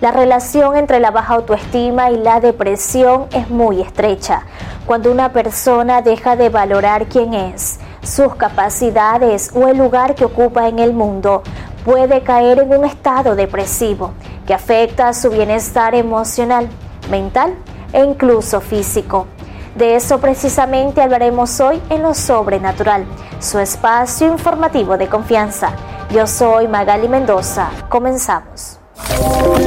La relación entre la baja autoestima y la depresión es muy estrecha. Cuando una persona deja de valorar quién es, sus capacidades o el lugar que ocupa en el mundo, puede caer en un estado depresivo que afecta su bienestar emocional, mental e incluso físico. De eso precisamente hablaremos hoy en Lo Sobrenatural, su espacio informativo de confianza. Yo soy Magali Mendoza. Comenzamos.